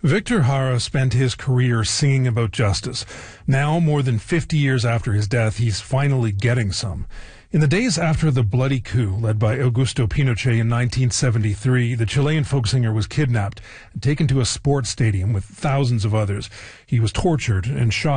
Victor Jara spent his career singing about justice. Now, more than 50 years after his death, he's finally getting some. In the days after the bloody coup led by Augusto Pinochet in 1973, the Chilean folk singer was kidnapped and taken to a sports stadium with thousands of others. He was tortured and shot.